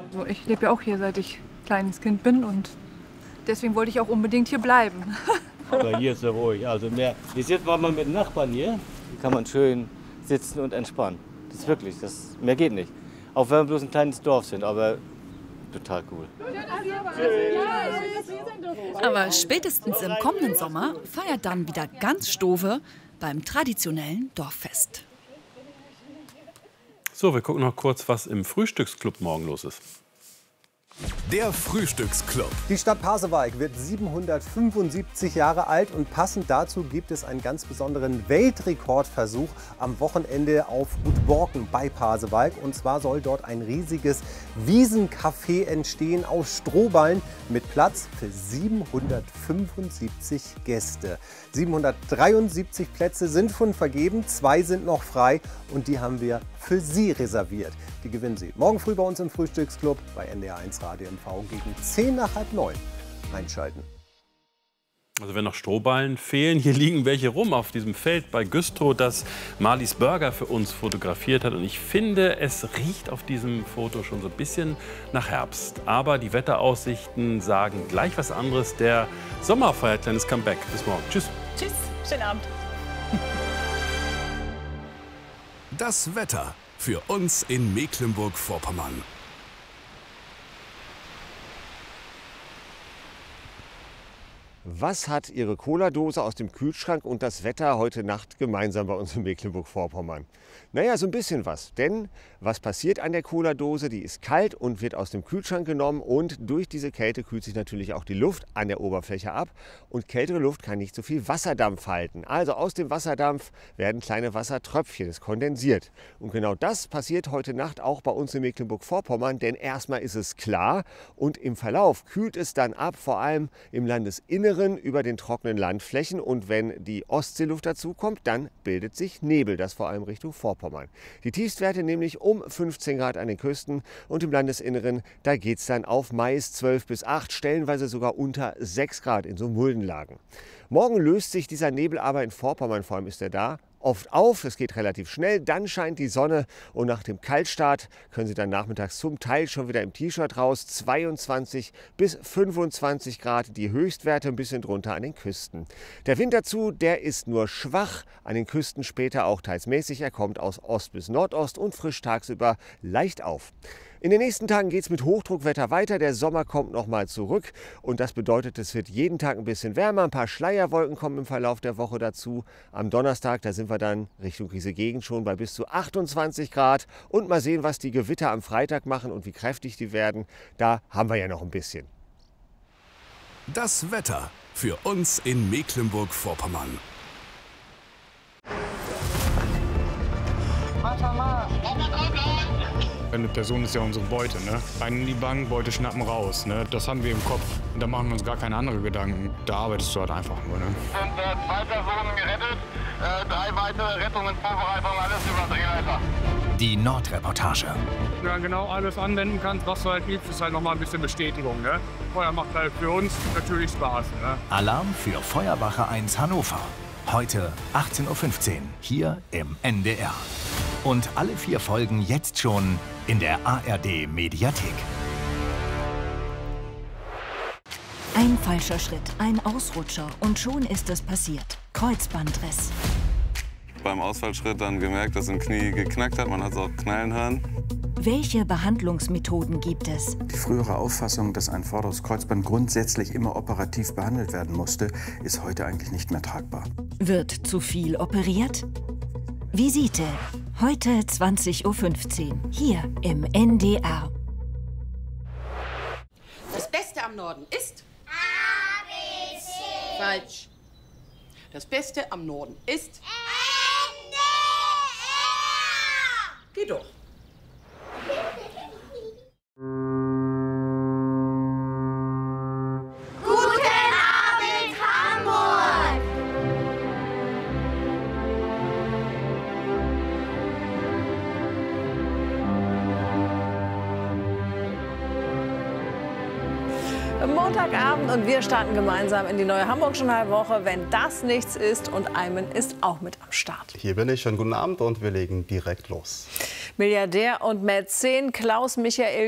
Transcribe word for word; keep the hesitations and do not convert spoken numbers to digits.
Also ich lebe ja auch hier, seit ich kleines Kind bin und deswegen wollte ich auch unbedingt hier bleiben. Aber hier ist ja ruhig. Also mehr. Jetzt sitzt man mit Nachbarn hier. Hier kann man schön sitzen und entspannen. Das ist wirklich, das, mehr geht nicht. Auch wenn wir bloß ein kleines Dorf sind, aber total cool. Aber spätestens im kommenden Sommer feiert dann wieder ganz Stowe beim traditionellen Dorffest. So, wir gucken noch kurz, was im Frühstücksclub morgen los ist. Der Frühstücksclub. Die Stadt Pasewalk wird siebenhundertfünfundsiebzig Jahre alt und passend dazu gibt es einen ganz besonderen Weltrekordversuch am Wochenende auf Gut Borken bei Pasewalk. Und zwar soll dort ein riesiges Wiesencafé entstehen aus Strohballen mit Platz für siebenhundertfünfundsiebzig Gäste. siebenhundertdreiundsiebzig Plätze sind schon vergeben, zwei sind noch frei und die haben wir für Sie reserviert. Die gewinnen Sie morgen früh bei uns im Frühstücksclub bei N D R eins Radio M V gegen zehn nach halb neun einschalten. Also wenn noch Strohballen fehlen, hier liegen welche rum auf diesem Feld bei Güstrow, das Marlies Burger für uns fotografiert hat. Und ich finde, es riecht auf diesem Foto schon so ein bisschen nach Herbst. Aber die Wetteraussichten sagen gleich was anderes. Der Sommer feiert kleines Comeback. Bis morgen. Tschüss. Tschüss, schönen Abend. Das Wetter für uns in Mecklenburg-Vorpommern. Was hat Ihre Cola-Dose aus dem Kühlschrank und das Wetter heute Nacht gemeinsam bei uns in Mecklenburg-Vorpommern? Naja, so ein bisschen was. Denn was passiert an der Cola-Dose? Die ist kalt und wird aus dem Kühlschrank genommen. Und durch diese Kälte kühlt sich natürlich auch die Luft an der Oberfläche ab. Und kältere Luft kann nicht so viel Wasserdampf halten. Also aus dem Wasserdampf werden kleine Wassertröpfchen. Es kondensiert. Und genau das passiert heute Nacht auch bei uns in Mecklenburg-Vorpommern. Denn erstmal ist es klar und im Verlauf kühlt es dann ab, vor allem im Landesinneren über den trockenen Landflächen. Und wenn die Ostseeluft dazu kommt, dann bildet sich Nebel. Das vor allem Richtung Vorpommern. Die Tiefstwerte nämlich um fünfzehn Grad an den Küsten und im Landesinneren, da geht es dann auf meist zwölf bis acht, stellenweise sogar unter sechs Grad in so Muldenlagen. Morgen löst sich dieser Nebel aber in Vorpommern, vor allem ist er da, oft auf. Es geht relativ schnell, dann scheint die Sonne und nach dem Kaltstart können Sie dann nachmittags zum Teil schon wieder im T-Shirt raus. zweiundzwanzig bis fünfundzwanzig Grad, die Höchstwerte ein bisschen drunter an den Küsten. Der Wind dazu, der ist nur schwach, an den Küsten später auch teils mäßig. Er kommt aus Ost bis Nordost und frisch tagsüber leicht auf. In den nächsten Tagen geht es mit Hochdruckwetter weiter. Der Sommer kommt noch mal zurück und das bedeutet, es wird jeden Tag ein bisschen wärmer. Ein paar Schleierwolken kommen im Verlauf der Woche dazu. Am Donnerstag, da sind wir dann Richtung diese Gegend schon bei bis zu achtundzwanzig Grad. Und mal sehen, was die Gewitter am Freitag machen und wie kräftig die werden. Da haben wir ja noch ein bisschen. Das Wetter für uns in Mecklenburg-Vorpommern. Eine Person ist ja unsere Beute, ne? Rein in die Bank, Beute schnappen raus, ne? Das haben wir im Kopf. Und da machen wir uns gar keine anderen Gedanken. Da arbeitest du halt einfach nur, ne? sind äh, zwei Personen gerettet, äh, drei weitere Rettungen, Vorbereitung, alles über Drehleiter. Die Nordreportage. Ja, genau alles anwenden kannst, was du halt liebst, ist halt noch mal ein bisschen Bestätigung, ne? Feuer macht halt für uns natürlich Spaß, ne? Alarm für Feuerwache eins Hannover. Heute achtzehn Uhr fünfzehn, hier im N D R. Und alle vier Folgen jetzt schon in der A R D-Mediathek. Ein falscher Schritt, ein Ausrutscher und schon ist es passiert. Kreuzbandriss. Beim Ausfallschritt dann gemerkt, dass ein Knie geknackt hat. Man hat es auch knallen hören. Welche Behandlungsmethoden gibt es? Die frühere Auffassung, dass ein vorderes Kreuzband grundsätzlich immer operativ behandelt werden musste, ist heute eigentlich nicht mehr tragbar. Wird zu viel operiert? Visite. Heute zwanzig Uhr fünfzehn. Hier im N D R. Das Beste am Norden ist? A, B, C. Falsch. Das Beste am Norden ist? N D R. Geh doch. Guten Abend, Hamburg! Montagabend und wir starten gemeinsam in die neue Hamburg-Journal-Woche. Wenn das nichts ist und Ayman ist auch mit am Start. Hier bin ich, schönen guten Abend und wir legen direkt los. Milliardär und Mäzen Klaus Michael